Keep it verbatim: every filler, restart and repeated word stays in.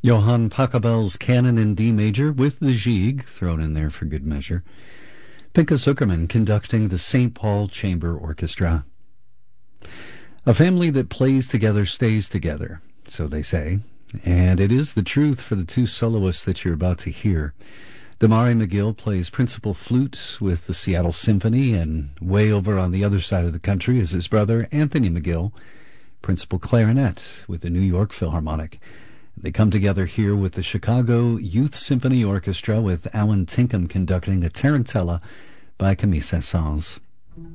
Johann Pachelbel's Canon in D major with the Gigue thrown in there for good measure. Pinka Zuckerman conducting the Saint Paul Chamber Orchestra. A family that plays together stays together, so they say, and it is the truth for the two soloists that you're about to hear. Damari McGill plays principal flute with the Seattle Symphony, and way over on the other side of the country is his brother Anthony McGill, principal clarinet with the New York Philharmonic. They come together here with the Chicago Youth Symphony Orchestra with Alan Tinkham conducting a Tarantella by Camille Saint-Saëns.